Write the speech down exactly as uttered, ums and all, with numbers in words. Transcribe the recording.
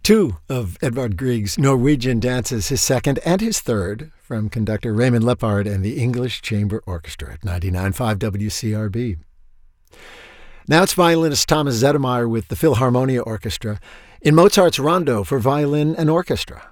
Two of Edvard Grieg's Norwegian dances, his second and his third, from conductor Raymond Lepard and the English Chamber Orchestra at ninety-nine point five W C R B. Now it's violinist Thomas Zettermeyer with the Philharmonia Orchestra in Mozart's Rondo for violin and orchestra.